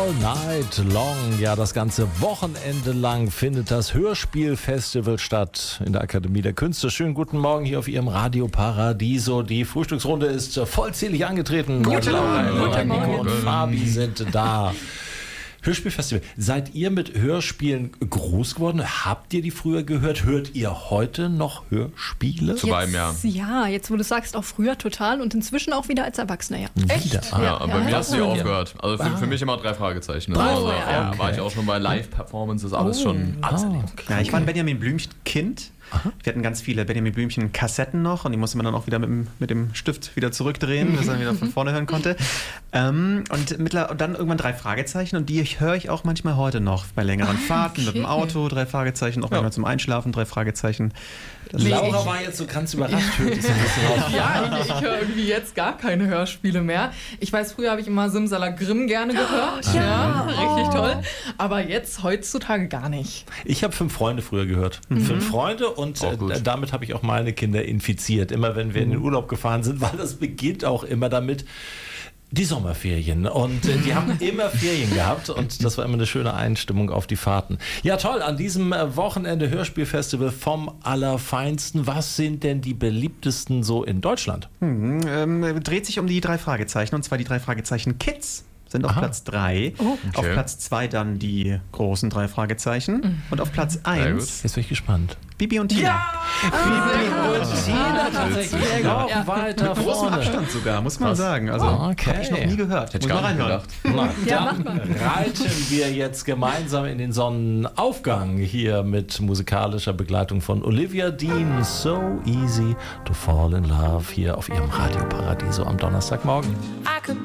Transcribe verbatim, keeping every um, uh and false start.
All Night Long, ja, das ganze Wochenende lang findet das Hörspielfestival statt in der Akademie der Künste. Schönen guten Morgen hier auf Ihrem Radio Paradiso. Die Frühstücksrunde ist vollzählig angetreten. Guten Morgen. Guten Morgen. Nico und Fabi sind da. Hörspielfestival. Seid ihr mit Hörspielen groß geworden? Habt ihr die früher gehört? Hört ihr heute noch Hörspiele? Zu beidem, ja. Ja, jetzt wo du sagst, auch früher total und inzwischen auch wieder als Erwachsener, ja. Wieder? Ja, Ja, aber bei ja. mir hast du ja Ja. aufgehört. Also für, Ah. für mich immer drei Fragezeichen. Drei Also, Fragezeichen, ja, okay. war ich auch schon bei Live-Performances, alles schon. Alles erlebt. Ja, ich war ein Benjamin Blümchen-Kind. Wir hatten ganz viele Benjamin Blümchen-Kassetten noch und die musste man dann auch wieder mit dem, mit dem Stift wieder zurückdrehen, dass man wieder von vorne hören konnte. Ähm, und, mittler, und dann irgendwann drei Fragezeichen und die höre ich auch manchmal heute noch bei längeren Fahrten mit dem Auto, drei Fragezeichen, auch manchmal zum Einschlafen, drei Fragezeichen. Das Laura ich- war jetzt so ganz überrascht. Hört es ein bisschen auf. Ja, ich, ich höre irgendwie jetzt gar keine Hörspiele mehr. Ich weiß, früher habe ich immer Simsalagrim gerne gehört. Ja, richtig toll. Aber jetzt heutzutage gar nicht. Ich habe Fünf Freunde früher gehört. Fünf Freunde und Auch äh, gut. damit habe ich auch meine Kinder infiziert. Immer wenn wir in den Urlaub gefahren sind, weil das beginnt auch immer damit, die Sommerferien. Und äh, die haben immer Ferien gehabt und das war immer eine schöne Einstimmung auf die Fahrten. Ja, toll, an diesem äh, Wochenende Hörspielfestival vom Allerfeinsten. Was sind denn die beliebtesten so in Deutschland? Mhm, ähm, dreht sich um die drei Fragezeichen und zwar die drei Fragezeichen Kids sind auf Aha. Platz drei. Auf Okay. Platz zwei dann die großen drei Fragezeichen und auf Platz eins Jetzt bin ich gespannt. Bibi und Tina. Und Tina tatsächlich auch Ja. weiter Mit großem vorne. Abstand sogar, muss man sagen. Also Okay. habe ich noch nie gehört. Hätte Muss ich mal gar nicht reinhören. gedacht. Na, Ja, dann mach mal. reiten wir jetzt gemeinsam in den Sonnenaufgang hier mit musikalischer Begleitung von Olivia Dean. So easy to fall in love hier auf ihrem Radio Paradiso am Donnerstagmorgen.